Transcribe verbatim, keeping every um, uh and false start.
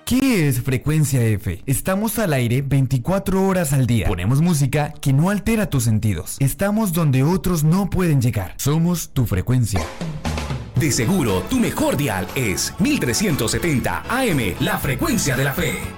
¿Qué es Frecuencia F? Estamos al aire veinticuatro horas al día. Ponemos música que no altera tus sentidos. Estamos donde otros no pueden llegar. Somos tu frecuencia. De seguro, tu mejor dial es mil trescientos setenta A M, la frecuencia de la fe.